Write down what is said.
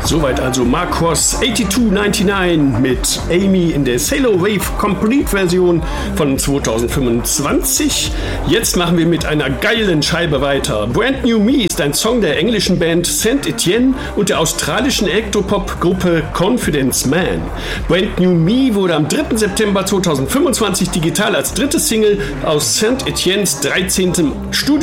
Soweit also Marcos 8299 mit Amy in der Sailor Wave Complete Version von 2025. Jetzt machen wir mit einer geilen Scheibe weiter. Brand New Me ist ein Song der englischen Band Saint Etienne und der australischen Elektropop-Gruppe Confidence Man. Brand New Me wurde am 3. September 2025 digital als dritte Single aus Saint Etiennes 13. Studio